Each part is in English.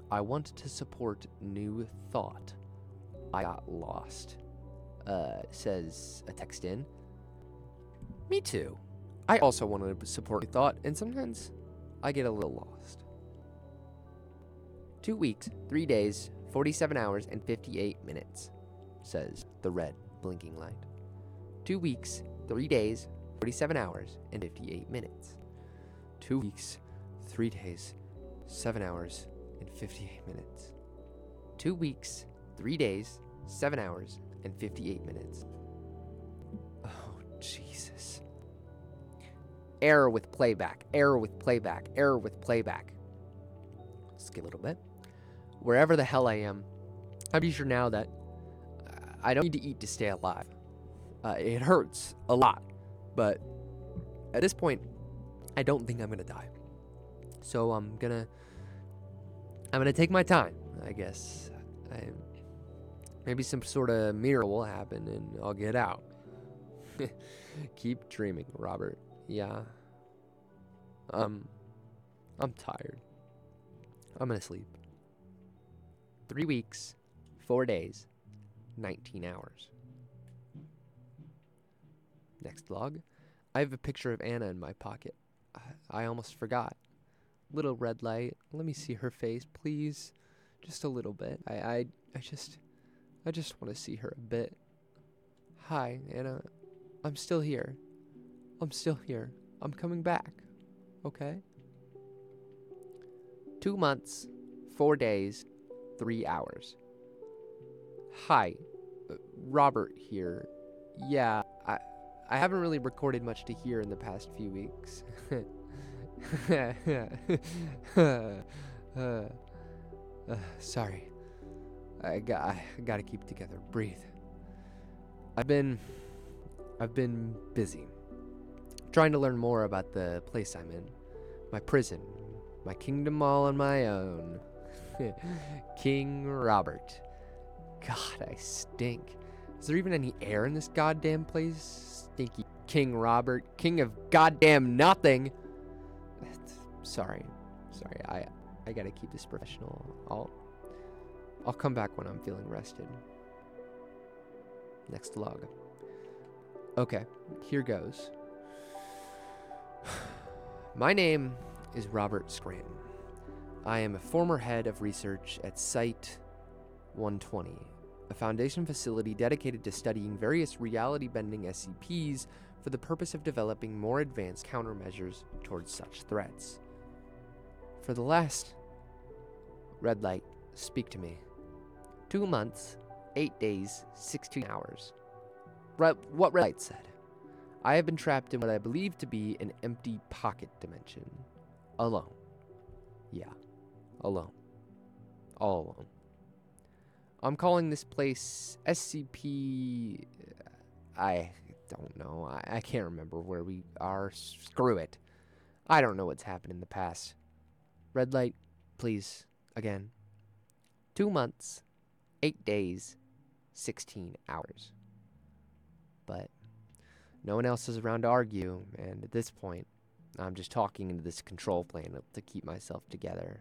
I want to support New Thought. I got lost. Says a text in. Me too. I also want to support New Thought, and sometimes I get a little lost. 2 weeks, 3 days, 47 hours, and 58 minutes, says the red blinking light. 2 weeks, 3 days, 47 hours, and 58 minutes. 2 weeks, 3 days, 7 hours, and 58 minutes. 2 weeks, 3 days, 7 hours, and 58 minutes. Oh, Jesus. Error with playback, error with playback, error with playback. Skip a little bit. Wherever the hell I am, I'm pretty sure now that I don't need to eat to stay alive. It hurts a lot, but at this point, I don't think I'm gonna die. So I'm gonna take my time, I guess. Maybe some sort of miracle will happen and I'll get out. Keep dreaming, Robert. Yeah. I'm tired. I'm gonna sleep. 3 weeks, 4 days, 19 hours. Next log. I have a picture of Anna in my pocket. I almost forgot. Little red light. Let me see her face, please. Just a little bit. I just want to see her a bit. Hi, Anna. I'm still here. I'm still here. I'm coming back. Okay? 2 months, 4 days, 3 hours. Hi, Robert here. Yeah, I haven't really recorded much to hear in the past few weeks. Sorry. I gotta keep it together. Breathe. I've been busy. Trying to learn more about the place I'm in. My prison. My kingdom all on my own. King Robert. God, I stink. Is there even any air in this goddamn place? Stinky King Robert. King of goddamn nothing. Sorry. I gotta keep this professional. I'll come back when I'm feeling rested. Next log. Okay, here goes. My name is Robert Scranton. I am a former head of research at Site 120, a Foundation facility dedicated to studying various reality-bending SCPs for the purpose of developing more advanced countermeasures towards such threats. For the last... Red light, speak to me. 2 months, 8 days, 16 hours. What red light said. I have been trapped in what I believe to be an empty pocket dimension. Alone. Yeah, alone. All alone. I'm calling this place SCP... I don't know. I can't remember where we are. Screw it. I don't know what's happened in the past. Red light, please, again. 2 months, 8 days, 16 hours. But no one else is around to argue, and at this point, I'm just talking into this control plane to keep myself together.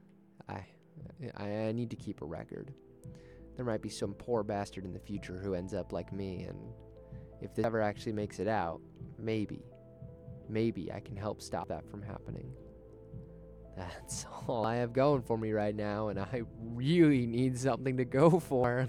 I need to keep a record. There might be some poor bastard in the future who ends up like me, and if this ever actually makes it out, maybe I can help stop that from happening. That's all I have going for me right now, and I really need something to go for.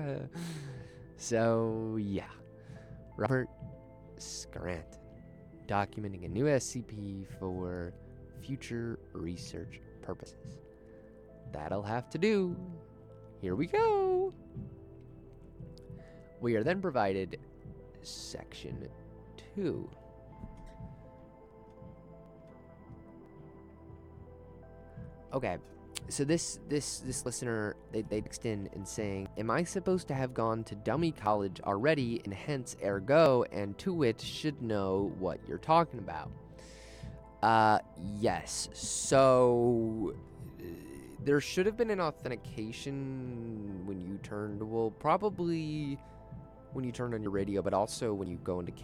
So, yeah. Robert Scranton, documenting a new SCP for future research purposes. That'll have to do. Here we go. We are then provided Section 2. Okay, so this listener, they text in and saying, am I supposed to have gone to dummy college already, and hence ergo and to it should know what you're talking about? Yes. So there should have been an authentication when you turned, well, probably when you turned on your radio, but also when you go into